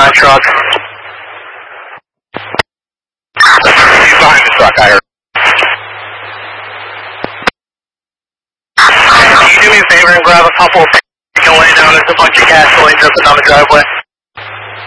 9 truck. He's behind the truck, I heard. Can you do me a favor and grab a couple? You can lay down, there's a bunch of gasoline dripping on the driveway.